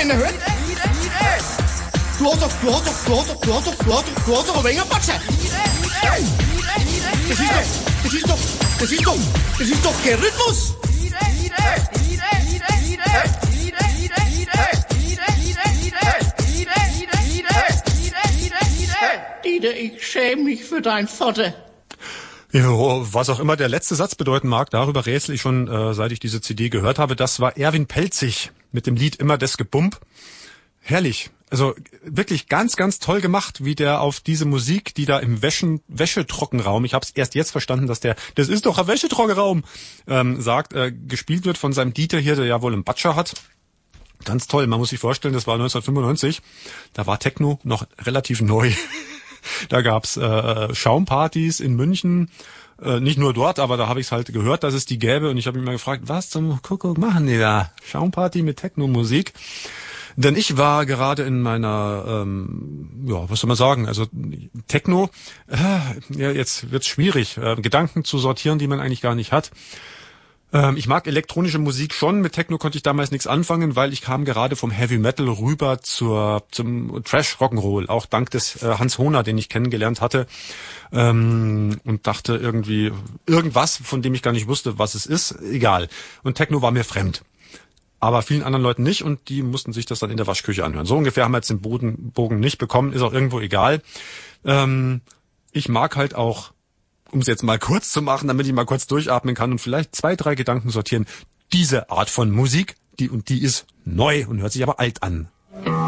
gerne hören? Du hast doch ein wenig Batsche. Das ist doch kein Rhythmus. Dieter, ich schäme mich für dein Vater. Jo, was auch immer der letzte Satz bedeuten mag, darüber rätsel ich schon, seit ich diese CD gehört habe. Das war Erwin Pelzig mit dem Lied Immer des Gebump. Herrlich. Also wirklich ganz, ganz toll gemacht, wie der auf diese Musik, die da im Wäschetrockenraum, ich habe es erst jetzt verstanden, dass das ist doch ein Wäschetrockenraum, sagt, gespielt wird von seinem Dieter hier, der ja wohl einen Batscher hat. Ganz toll, man muss sich vorstellen, das war 1995, da war Techno noch relativ neu. Da gab's Schaumpartys in München, nicht nur dort, aber da habe ich es halt gehört, dass es die gäbe und ich habe mich mal gefragt, was zum Kuckuck machen die da? Schaumparty mit Techno-Musik? Denn ich war gerade in meiner, was soll man sagen, also Techno, ja, jetzt wird's schwierig, Gedanken zu sortieren, die man eigentlich gar nicht hat. Ich mag elektronische Musik schon, mit Techno konnte ich damals nichts anfangen, weil ich kam gerade vom Heavy Metal rüber zum Trash Rock'n'Roll, auch dank des Hans Hohner, den ich kennengelernt hatte, und dachte irgendwie irgendwas, von dem ich gar nicht wusste, was es ist, egal. Und Techno war mir fremd. Aber vielen anderen Leuten nicht und die mussten sich das dann in der Waschküche anhören. So ungefähr haben wir jetzt den Bogen nicht bekommen, ist auch irgendwo egal. Ich mag halt auch, um es jetzt mal kurz zu machen, damit ich mal kurz durchatmen kann und vielleicht 2, 3 Gedanken sortieren, diese Art von Musik, die ist neu und hört sich aber alt an.